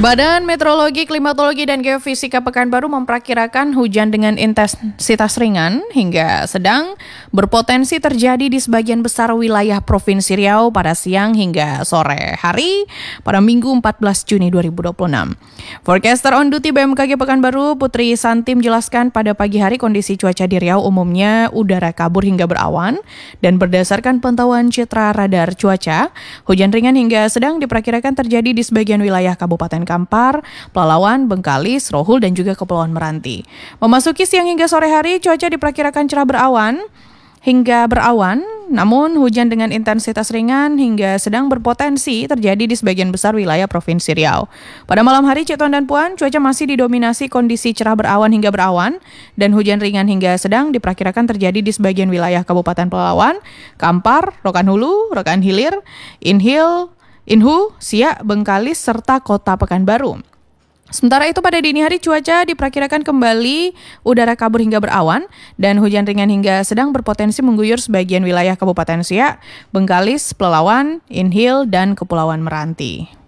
Badan Meteorologi, Klimatologi, dan Geofisika Pekanbaru memperkirakan hujan dengan intensitas ringan hingga sedang berpotensi terjadi di sebagian besar wilayah Provinsi Riau pada siang hingga sore hari pada Minggu 14 Juni 2026. Forecaster on duty BMKG Pekanbaru, Putri Santi menjelaskan pada pagi hari kondisi cuaca di Riau umumnya udara kabur hingga berawan dan berdasarkan pantauan citra radar cuaca, hujan ringan hingga sedang diperkirakan terjadi di sebagian wilayah Kabupaten Kampar, Pelalawan, Bengkalis, Rohul, dan juga Kepulauan Meranti. Memasuki siang hingga sore hari, cuaca diperkirakan cerah berawan hingga berawan, namun hujan dengan intensitas ringan hingga sedang berpotensi terjadi di sebagian besar wilayah Provinsi Riau. Pada malam hari, Cik Tuan dan Puan, cuaca masih didominasi kondisi cerah berawan hingga berawan, dan hujan ringan hingga sedang diperkirakan terjadi di sebagian wilayah Kabupaten Pelalawan, Kampar, Rokan Hulu, Rokan Hilir, Inhu, Siak, Bengkalis, serta Kota Pekanbaru. Sementara itu pada dini hari cuaca diperkirakan kembali udara kabur hingga berawan dan hujan ringan hingga sedang berpotensi mengguyur sebagian wilayah Kabupaten Siak, Bengkalis, Pelalawan, Inhil, dan Kepulauan Meranti.